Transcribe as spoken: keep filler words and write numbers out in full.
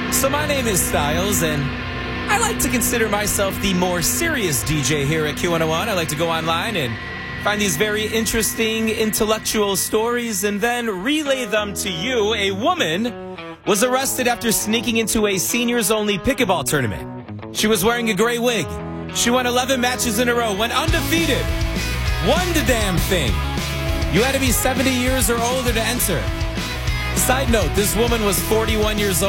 So my name is Styles, and I like to consider myself the more serious D J here at Q one oh one. I like to go online and find these very interesting intellectual stories and then relay them to you. A woman was arrested after sneaking into a seniors-only pickleball tournament. She was wearing a gray wig. She won eleven matches in a row, went undefeated, won the damn thing. You had to be seventy years or older to enter. Side note, this woman was forty-one years old.